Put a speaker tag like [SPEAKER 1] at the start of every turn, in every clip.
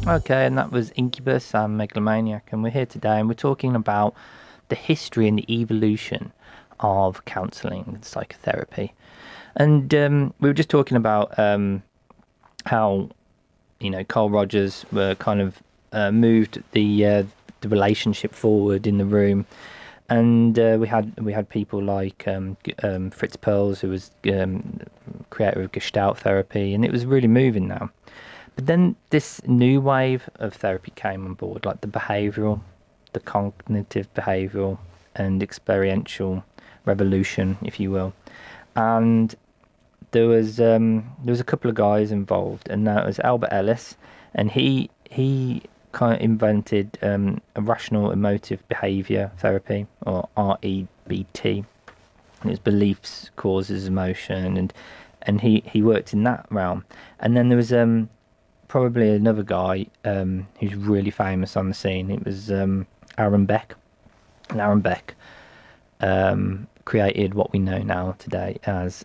[SPEAKER 1] Okay, and that was Incubus and Megalomaniac, and we're here today and we're talking about the history and the evolution of counselling and psychotherapy. And we were just talking about how, Carl Rogers were kind of moved the relationship forward in the room. And we had people like Fritz Perls, who was creator of Gestalt therapy, and it was really moving now. But then this new wave of therapy came on board, like the cognitive behavioural and experiential revolution, if you will. And there was a couple of guys involved, and that was Albert Ellis, and he kind of invented a rational emotive behaviour therapy, or REBT. And it's beliefs, causes, emotion, and he worked in that realm. And then there was probably another guy who's really famous on the scene. It was Aaron Beck. And Aaron Beck created what we know now today as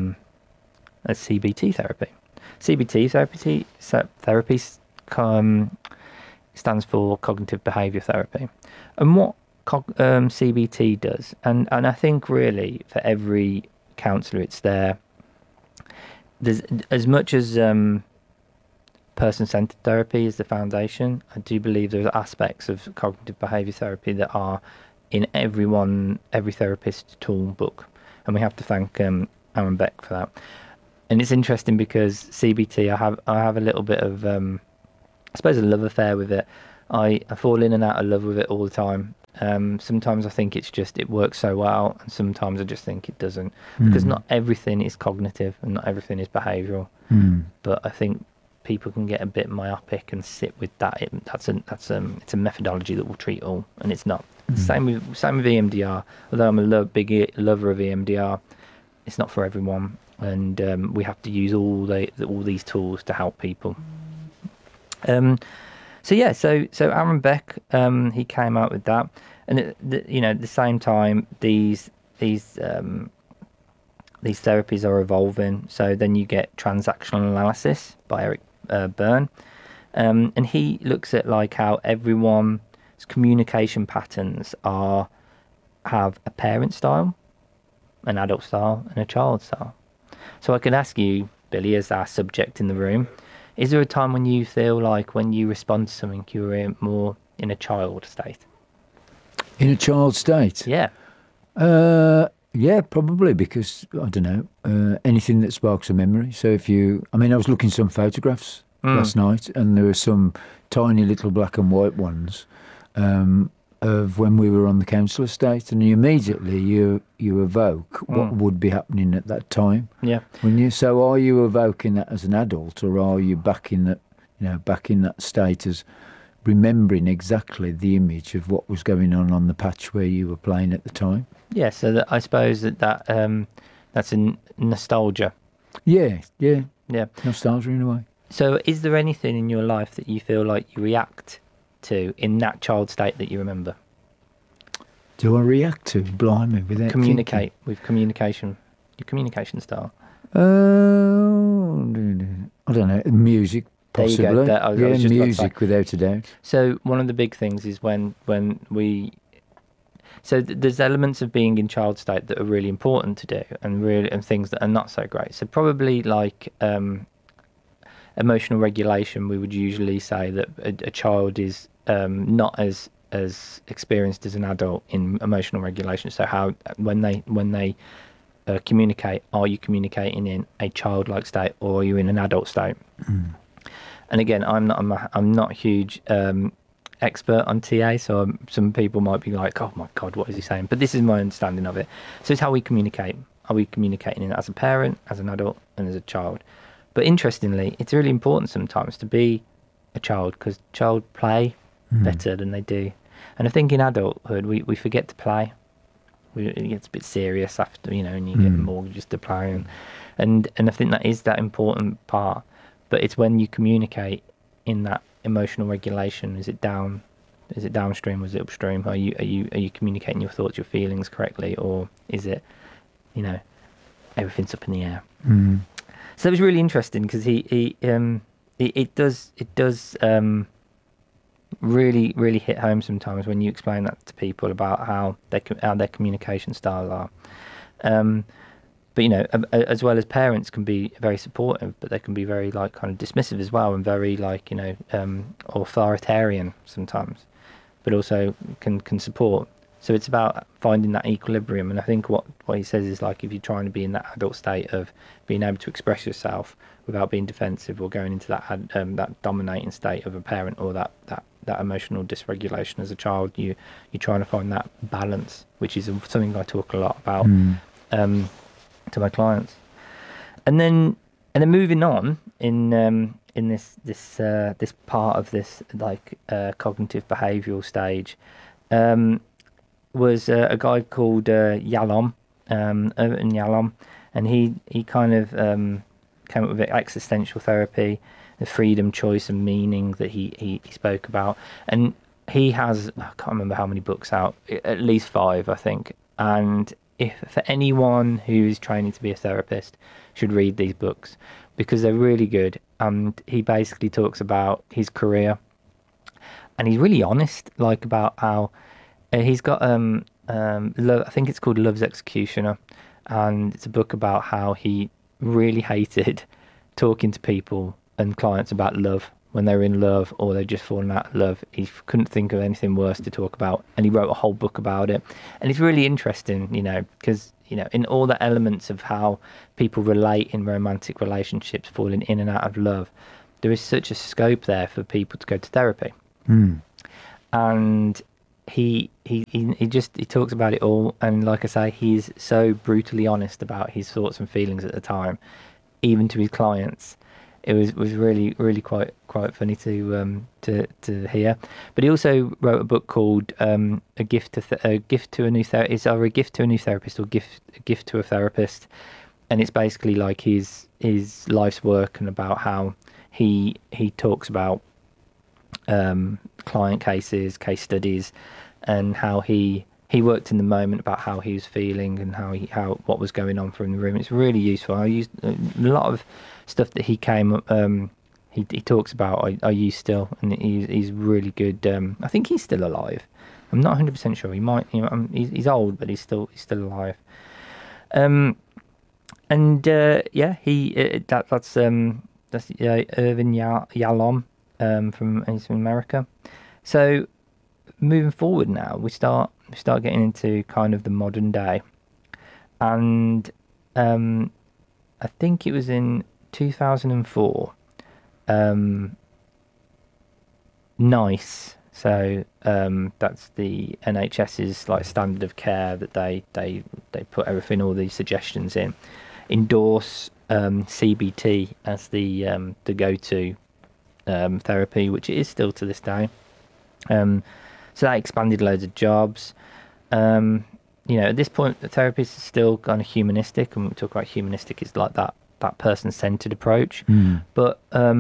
[SPEAKER 1] CBT therapy. CBT therapy stands for cognitive behaviour therapy. And what CBT does, and I think really for every counsellor it's there, there's as much as person-centered therapy is the foundation. I do believe there are aspects of cognitive behaviour therapy that are in every therapist's tool book, and we have to thank Aaron Beck for that. And it's interesting because CBT, I have a little bit of I suppose a love affair with it. I fall in and out of love with it all the time. Sometimes I think it works so well, and sometimes I just think it doesn't, because not everything is cognitive and not everything is behavioural. But I think people can get a bit myopic and sit with that. It's a methodology that will treat all, and it's not. Same with EMDR. Although I'm a big lover of EMDR, it's not for everyone, and we have to use all these tools to help people. So Aaron Beck, he came out with that, and at the same time, these therapies are evolving. So then you get transactional analysis by Eric Berne, and he looks at like how everyone's communication patterns have a parent style, an adult style, and a child style. So I could ask you, Billy, as our subject in the room, is there a time when you feel like when you respond to something, you're more in a child state?
[SPEAKER 2] In a child state?
[SPEAKER 1] Yeah.
[SPEAKER 2] Yeah, probably, because, I don't know, anything that sparks a memory. So I was looking at some photographs last night, and there were some tiny little black and white ones of when we were on the council estate, and immediately you evoke what would be happening at that time.
[SPEAKER 1] Yeah.
[SPEAKER 2] When you are you evoking that as an adult, or are you back in that state as remembering exactly the image of what was going on the patch where you were playing at the time?
[SPEAKER 1] Yeah. So I suppose that's a nostalgia.
[SPEAKER 2] Yeah.
[SPEAKER 1] Yeah.
[SPEAKER 2] Nostalgia in a way.
[SPEAKER 1] So is there anything in your life that you feel like you react to in that child state that you remember?
[SPEAKER 2] Do I react to? Blimey, without
[SPEAKER 1] communicate with communication, your communication style.
[SPEAKER 2] I don't know. Music, possibly.
[SPEAKER 1] There you go. I was just
[SPEAKER 2] music, without a doubt.
[SPEAKER 1] So one of the big things is when we. So there's elements of being in child state that are really important to do, and things that are not so great. So probably like emotional regulation, we would usually say that a child is not as experienced as an adult in emotional regulation. So how when they communicate, are you communicating in a childlike state, or are you in an adult state? And again, I'm not a huge expert on TA, so some people might be like, oh my god, what is he saying? But this is my understanding of it. So it's how we communicate. Are we communicating as a parent, as an adult, and as a child? But interestingly, it's really important sometimes to be a child, because child play better than they do. And I think in adulthood, we forget to play. It gets a bit serious after, and you get mortgages to play. And I think that is that important part. But it's when you communicate in that emotional regulation. Is it downstream, or is it upstream? Are you communicating your thoughts, your feelings correctly, or is it, everything's up in the air? So it was really interesting because it does really, really hit home sometimes when you explain that to people about how their communication styles are. But as well as parents can be very supportive, but they can be very like kind of dismissive as well, and very like authoritarian sometimes, but also can support. So it's about finding that equilibrium. And I think what he says is like, if you're trying to be in that adult state of being able to express yourself without being defensive or going into that dominating state of a parent, or that emotional dysregulation as a child, you're trying to find that balance, which is something I talk a lot about to my clients. And then moving on in this part of this like cognitive behavioural stage, was a guy called Yalom, Overton Yalom, and he kind of came up with existential therapy, the freedom, choice, and meaning that he spoke about. And he has, I can't remember how many books out, at least 5, I think. And if for anyone who's training to be a therapist, should read these books, because they're really good. And he basically talks about his career, and he's really honest, like about how he's got I think it's called Love's Executioner, and it's a book about how he really hated talking to people and clients about love when they were in love or they'd just fallen out of love. He couldn't think of anything worse to talk about, and he wrote a whole book about it. And it's really interesting, because in all the elements of how people relate in romantic relationships, falling in and out of love, there is such a scope there for people to go to therapy. And he talks about it all, and like I say, he's so brutally honest about his thoughts and feelings at the time, even to his clients. It was really, really quite funny to hear. But he also wrote a book called a gift to a new therapist. It's either a gift to a new therapist or a gift to a therapist, and it's basically like his life's work, and about how he talks about client cases, case studies, and how he worked in the moment, about how he was feeling and how what was going on for him in the room. It's really useful. I used a lot of stuff that he he talks about. I use still, and he's really good. I think he's still alive. I'm not 100% sure. He might. He's old, but he's still alive. Irvin Yalom he's from America. So moving forward now, we start getting into kind of the modern day, and I think it was in 2004. NICE, so that's the NHS's like standard of care that they put everything, all these suggestions in, endorse CBT as the go-to therapy, which it is still to this day. So that expanded loads of jobs. At this point, the therapist is still kind of humanistic, and when we talk about humanistic, it's like that person-centered approach. But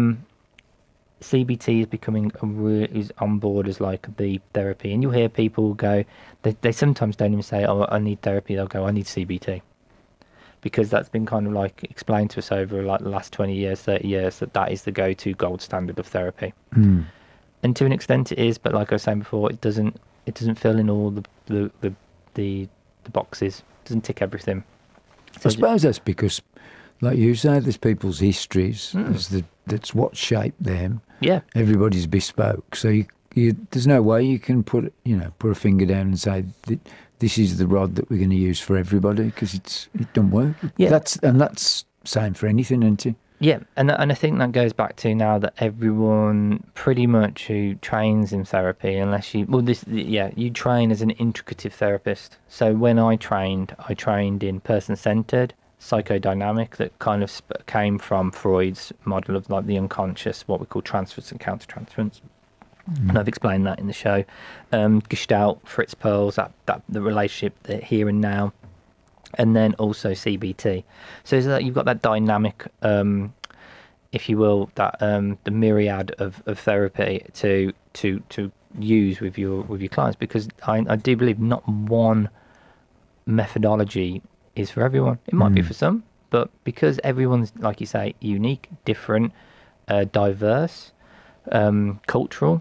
[SPEAKER 1] CBT is becoming is on board as like the therapy, and you'll hear people go, they sometimes don't even say, "Oh, I need therapy." They'll go, "I need CBT," because that's been kind of like explained to us over like the last 20 years, 30 years, that is the go-to gold standard of therapy. And to an extent it is, but like I was saying before, it doesn't fill in all the boxes. It doesn't tick everything. So
[SPEAKER 2] I suppose that's because, like you say, there's people's histories. That's what shaped them.
[SPEAKER 1] Yeah.
[SPEAKER 2] Everybody's bespoke. So there's no way you can put a finger down and say this is the rod that we're going to use for everybody, because it don't work.
[SPEAKER 1] Yeah.
[SPEAKER 2] That's same for anything, isn't it?
[SPEAKER 1] Yeah, and I think that goes back to now that everyone pretty much who trains in therapy, unless you train as an integrative therapist. So when I trained in person-centered, psychodynamic, that kind of came from Freud's model of like the unconscious, what we call transference and countertransference. And I've explained that in the show. Gestalt, Fritz Perls, that the relationship, the here and now. And then also CBT. So it's like you've got that dynamic, if you will, that the myriad of therapy to use with your clients, because I do believe not one methodology is for everyone. It might be for some, but because everyone's, like you say, unique, different, diverse, cultural,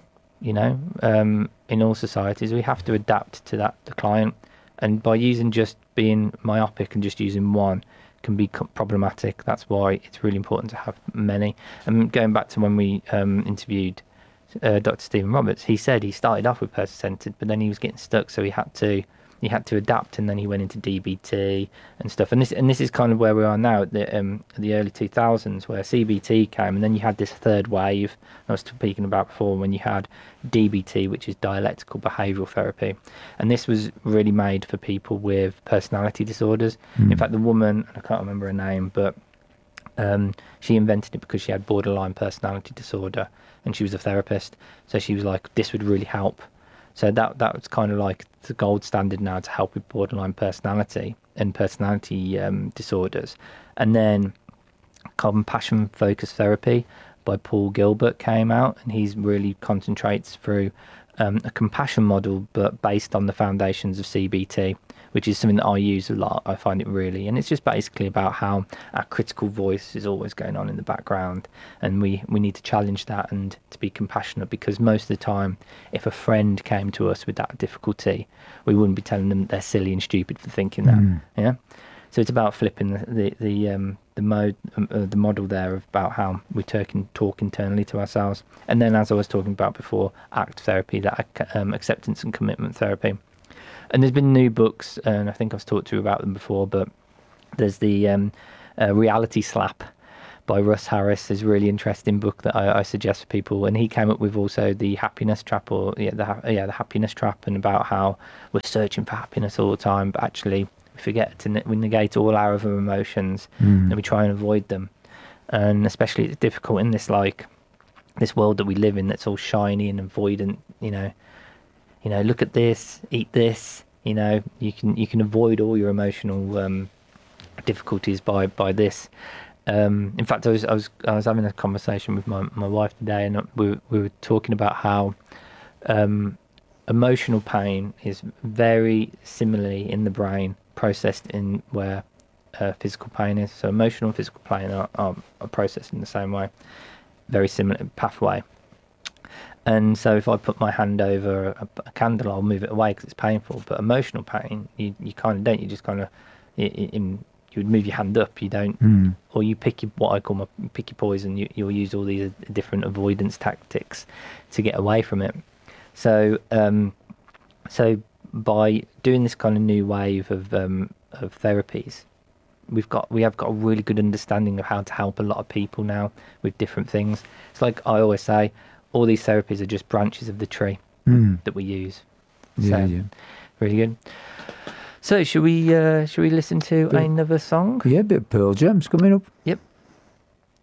[SPEAKER 1] in all societies, we have to adapt to that, the client. And by using just being myopic and just using one can be problematic. That's why it's really important to have many. And going back to when we interviewed Dr. Stephen Roberts, he said he started off with person-centered, but then he was getting stuck, so he had to adapt, and then he went into DBT and stuff. And this is kind of where we are now at the early 2000s, where CBT came, and then you had this third wave I was speaking about before, when you had DBT, which is dialectical behavioural therapy, and this was really made for people with personality disorders. In fact, the woman, I can't remember her name, but she invented it because she had borderline personality disorder, and she was a therapist, so she was like, this would really help. So that was kind of like the gold standard now to help with borderline personality and personality disorders. And then compassion focused therapy by Paul Gilbert came out, and he's really concentrates through a compassion model, but based on the foundations of CBT, which is something that I use a lot. I find it really, and it's just basically about how our critical voice is always going on in the background, and we need to challenge that and to be compassionate, because most of the time, if a friend came to us with that difficulty, we wouldn't be telling them they're silly and stupid for thinking that. Yeah. So it's about flipping the model there about how we talk internally to ourselves, and then, as I was talking about before, ACT therapy, that acceptance and commitment therapy. And there's been new books, and I think I've talked to you about them before, but there's the Reality Slap by Russ Harris. Is a really interesting book that I suggest for people, and he came up with also the happiness trap, the happiness trap, and about how we're searching for happiness all the time, but actually we forget to we negate all our other emotions, and we try and avoid them. And especially it's difficult in this world that we live in, that's all shiny and avoidant. Look at this, eat this. You can avoid all your emotional difficulties by this. In fact, I was having a conversation with my wife today, and we were talking about how emotional pain is very similarly in the brain processed in where physical pain is. So emotional and physical pain are processed in the same way, very similar pathway. And so if I put my hand over a candle, I'll move it away because it's painful. But emotional pain, you kind of don't. You just kind of, you would move your hand up. You don't, or you pick what I call pick your poison. You'll use all these different avoidance tactics to get away from it. So, so by doing this kind of new wave of therapies, we have got a really good understanding of how to help a lot of people now with different things. It's like I always say, all these therapies are just branches of the tree that we use.
[SPEAKER 2] Yeah.
[SPEAKER 1] Really good. So should we listen to another song?
[SPEAKER 2] Yeah, a bit of Pearl Jam's coming up.
[SPEAKER 1] Yep.